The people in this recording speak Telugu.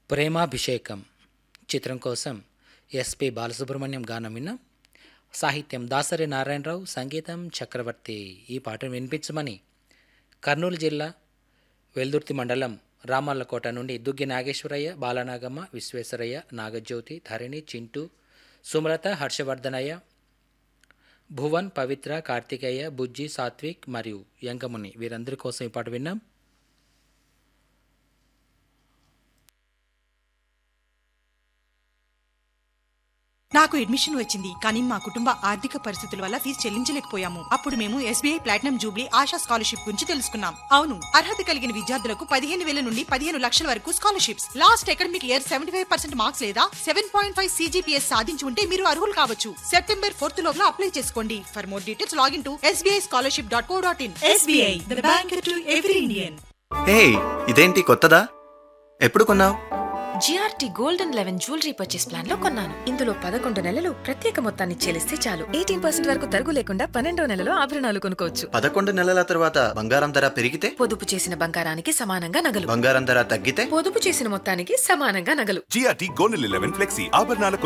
ప్రేమాభిషేకం చిత్రం కోసం ఎస్పి బాలసుబ్రహ్మణ్యం గానం విన్నాం. సాహిత్యం దాసరి నారాయణరావు, సంగీతం చక్రవర్తి. ఈ పాటను వినిపించమని కర్నూలు జిల్లా వెల్దుర్తి మండలం రామల్లకోట నుండి దుగ్గి నాగేశ్వరయ్య, బాలనాగమ్మ, విశ్వేశ్వరయ్య, నాగజ్యోతి, ధరణి, చింటూ, సుమలత, హర్షవర్ధనయ్య, భువన్, పవిత్ర, కార్తికేయ, బుజ్జి, సాత్విక్ మరియు యంగముని వీరందరి కోసం ఈ పాట విన్నాం. నాకు అడ్మిషన్ వచ్చింది, కానీ మా కుటుంబ ఆర్థిక పరిస్థితుల వల్ల ఫీజు చెల్లించలేకపోయాము. అప్పుడు మేము SBI platinum Jubilee ASHA scholarship గురించి తెలుసుకున్నాం. అవును, అర్హత కలిగిన విద్యార్థులకు 15,000 నుండి 15 లక్షల వరకు scholarships. Last academic year 75% marks లేదా 7.5 CGPS సాధించి ఉంటే మీరు అర్హులు కావచ్చు. సెప్టెంబర్ 4 లోపల అప్లై చేసుకోండి. For more details login to sbischolarship.co.in. SBI, the bank to every Indian. హే, ఇదేంటి కొత్తదా? ఎప్పుడు కొన్నావు? GRT golden 11 jewellery purchase plan లో కొన్నాను. ఇందులో 11 నెలలు ప్రత్యేక మొత్తాన్ని చెల్లిస్తే చాలు. 18% వరకు తరుగు లేకుండా 12వ నెలలో ఆభరణాలు కొనుక్కోవచ్చు. 11 నెలల తర్వాత బంగారం ధర పెరిగితే? పొదుపు చేసిన బంగారానికి సమానంగా నగలు. బంగారం ధర తగ్గితే? పొదుపు చేసిన మొత్తానికి సమానంగా నగలు. జిఆర్టీ గోల్డెన్ 11 ఫ్లెక్సీ ఆభరణాల